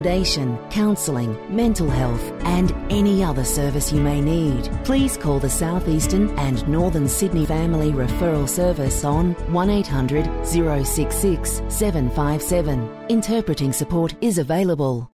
counselling, mental health and any other service you may need. Please call the South Eastern and Northern Sydney Family Referral Service on 1800 066 757. Interpreting support is available.